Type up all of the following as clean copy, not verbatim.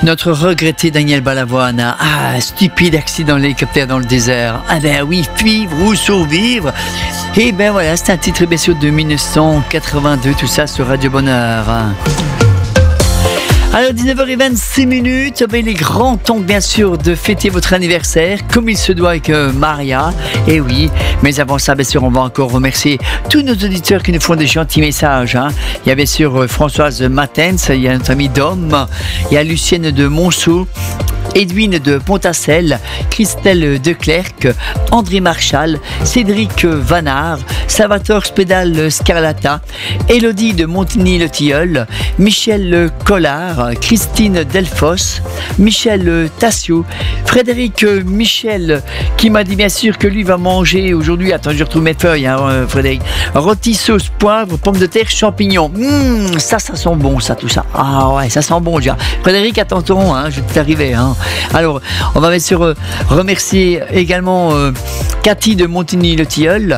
Notre regretté Daniel Balavoine, stupide accident d'hélicoptère dans le désert. Ah ben oui, vivre ou survivre. Et ben voilà, c'est un titre bien sûr de 1982, tout ça sur Radio Bonheur. Alors 19h26, il est grand temps bien sûr de fêter votre anniversaire comme il se doit avec Maria. Et oui, mais avant ça bien sûr on va encore remercier tous nos auditeurs qui nous font des gentils messages. Il y a bien sûr Françoise Matens, il y a notre amie Dom, il y a Lucienne de Monceau, Edwine de Pontassel, Christelle Declercq, André Marchal, Cédric Vanard, Salvatore Spédal Scarlata, Élodie de Montigny-le-Tilleul, Michel Collard, Christine Delfos, Michel Tassio, Frédéric Michel qui m'a dit bien sûr que lui va manger aujourd'hui, attends je retrouve mes feuilles Frédéric, rôti sauce poivre, pommes de terre, champignons, ça sent bon ça tout ça, ah ouais ça sent bon déjà. Frédéric à tantôt, je vais t'arriver Alors, on va bien sûr remercier également Cathy de Montigny-le-Tilleul,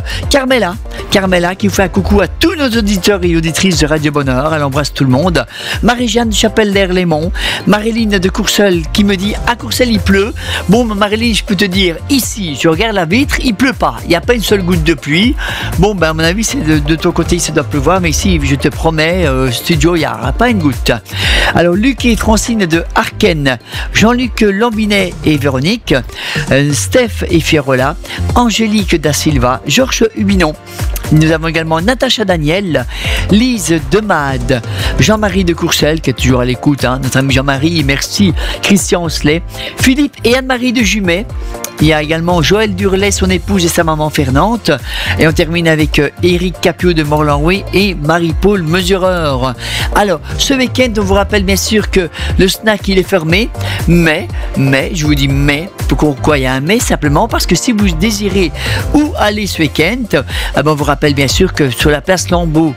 Carmela qui vous fait un coucou à tous nos auditeurs et auditrices de Radio Bonheur, elle embrasse tout le monde, Marie-Jeanne Chapelle-d'Air-Lémon, Maréline de Courseulles qui me dit à Courseulles il pleut. Bon Maréline, je peux te dire, ici, je regarde la vitre, il pleut pas, il n'y a pas une seule goutte de pluie. Bon à mon avis c'est de ton côté ça doit pleuvoir, mais ici je te promets, studio il n'y aura pas une goutte. Alors Luc et Francine de Arken, Jean-Luc Lambinet et Véronique, Steph et Fierola, Angélique da Silva, Georges Hubinon. Nous avons également Natacha Daniel, Lise Demade, Jean-Marie de Courcelles qui est toujours à l'écoute, notre ami Jean-Marie, merci, Christian Osselet, Philippe et Anne-Marie de Jumet. Il y a également Joël Durlet, son épouse et sa maman Fernande. Et on termine avec Éric Capio de Morlanoué et Marie-Paul Mesureur. Alors, ce week-end, on vous rappelle bien sûr que le snack, il est fermé. Mais, je vous dis mais, pourquoi il y a un mais? Simplement parce que si vous désirez où aller ce week-end, on vous rappelle bien sûr que sur la place L'Agneau,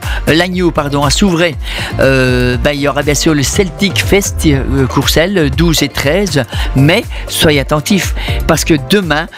à Souvray, il y aura bien sûr le Celtic Fest Courcelles, 12 et 13. Mais, soyez attentifs, parce que demain,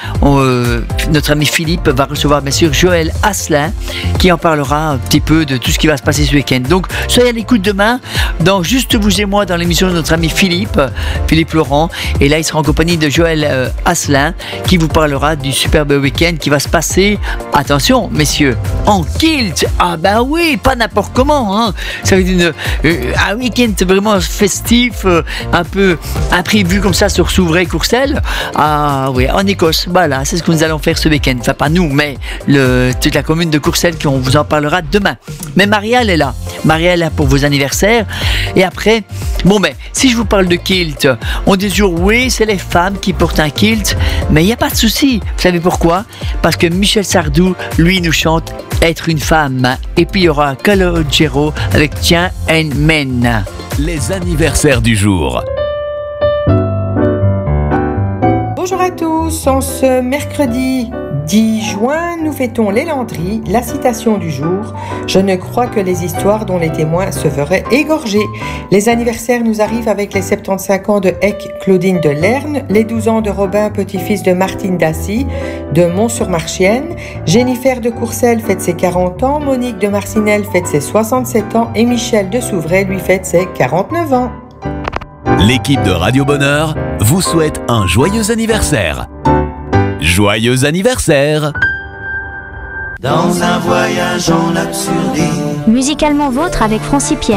notre ami Philippe va recevoir bien sûr Joël Asselin qui en parlera un petit peu de tout ce qui va se passer ce week-end. Donc soyez à l'écoute demain dans Juste vous et moi dans l'émission de notre ami Philippe Laurent. Et là il sera en compagnie de Joël Asselin qui vous parlera du superbe week-end qui va se passer, attention messieurs, en kilt. Ah ben oui, pas n'importe comment. Ça va être un week-end vraiment festif, un peu imprévu comme ça sur Souvray Courcelles. Ah oui, en Écosse, voilà, c'est ce que nous allons faire ce week-end. Enfin, pas nous, mais toute la commune de Courcelles, qu'on vous en parlera demain. Mais Maria, elle est là. Maria est là pour vos anniversaires. Et après, si je vous parle de kilt, on dit toujours, oui, c'est les femmes qui portent un kilt, mais il n'y a pas de souci. Vous savez pourquoi? Parce que Michel Sardou, lui, nous chante Être une femme. Et puis, il y aura Calogero avec Tiens and Men. Les anniversaires du jour. Bonjour à tous, en ce mercredi 10 juin, nous fêtons les Landry, la citation du jour. Je ne crois que les histoires dont les témoins se feraient égorger. Les anniversaires nous arrivent avec les 75 ans de Hecq Claudine de Lerne, les 12 ans de Robin, petit-fils de Martine Dassy, de Mont-sur-Marchienne. Jennifer de Courcelles fête ses 40 ans, Monique de Marcinelle fête ses 67 ans et Michel de Souvray lui fête ses 49 ans. L'équipe de Radio Bonheur vous souhaite un joyeux anniversaire. Joyeux anniversaire! Dans un voyage en absurdité. Musicalement vôtre avec Francis Pierre.